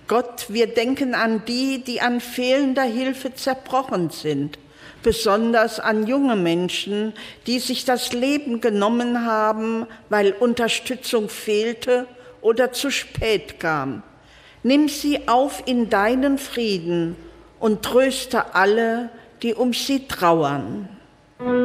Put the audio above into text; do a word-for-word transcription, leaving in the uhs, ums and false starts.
Gott, wir denken an die, die an fehlender Hilfe zerbrochen sind, besonders an junge Menschen, die sich das Leben genommen haben, weil Unterstützung fehlte oder zu spät kam. Nimm sie auf in deinen Frieden und tröste alle, die um sie trauern.